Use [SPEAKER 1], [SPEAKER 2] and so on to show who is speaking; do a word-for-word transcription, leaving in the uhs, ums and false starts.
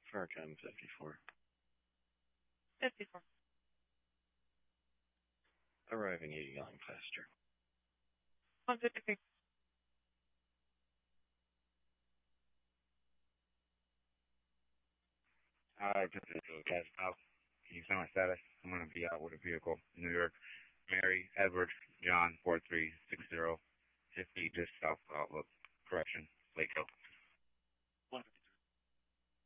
[SPEAKER 1] Farcom fifty-four.
[SPEAKER 2] fifty-four.
[SPEAKER 1] Arriving eighty Lancaster.
[SPEAKER 2] one fifty-three.
[SPEAKER 3] Uh, just a cash out. Can you find my status? I'm going to be out with a vehicle in New York. Mary, Edward, John, four three six zero, fifty, just south of Outlook. Correction, Waco.